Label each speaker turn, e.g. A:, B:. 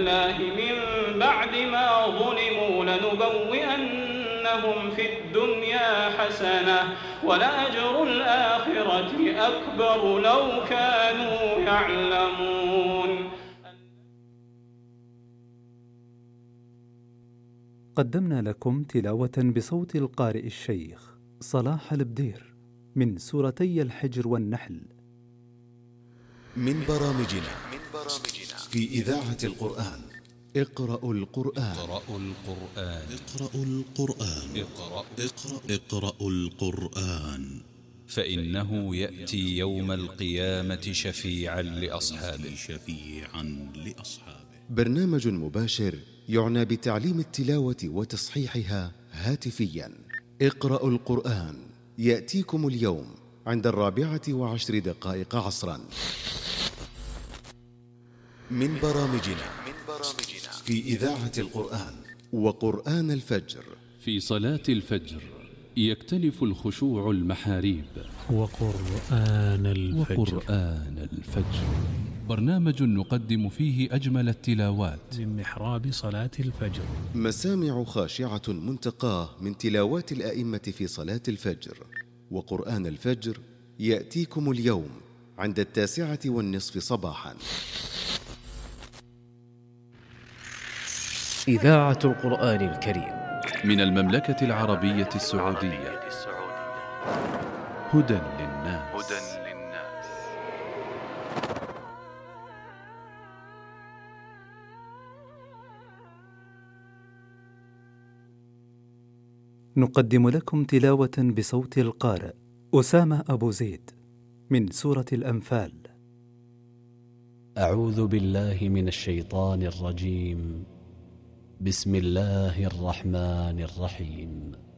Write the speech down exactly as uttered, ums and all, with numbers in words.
A: بالله من بعد ما ظلموا لنبوئنهم في الدنيا حسنة ولأجر الآخرة أكبر لو كانوا يعلمون.
B: قدمنا لكم تلاوة بصوت القارئ الشيخ صلاح البدير من سورتي الحجر والنحل
C: من برامجنا في إذاعة القرآن. اقرأوا القرآن. اقرأوا القرآن. اقرأوا القرآن. اقرأ اقرأ اقرأوا القرآن
D: فإنه يأتي يوم القيامة شفيعا لأصحابه.
C: شفيعا لأصحابه. برنامج مباشر يعنى بتعليم التلاوة وتصحيحها هاتفيا. اقرأوا القرآن يأتيكم اليوم عند الرابعة وعشر دقائق عصرا. من برامجنا في إذاعة القرآن وقرآن الفجر.
E: في صلاة الفجر يختلف الخشوع المحاريب.
F: وقرآن الفجر.
E: وقرآن الفجر برنامج نقدم فيه أجمل التلاوات
F: من محراب صلاة الفجر.
C: مسامع خاشعة منتقاه من تلاوات الآئمة في صلاة الفجر. وقرآن الفجر يأتيكم اليوم عند التاسعة والنصف صباحا.
G: إذاعة القرآن الكريم
E: من المملكة العربية السعودية. هدى للناس.
B: نقدم لكم تلاوة بصوت القارئ أسامة أبو زيد من سورة الأنفال.
G: أعوذ بالله من الشيطان الرجيم. بسم الله الرحمن الرحيم.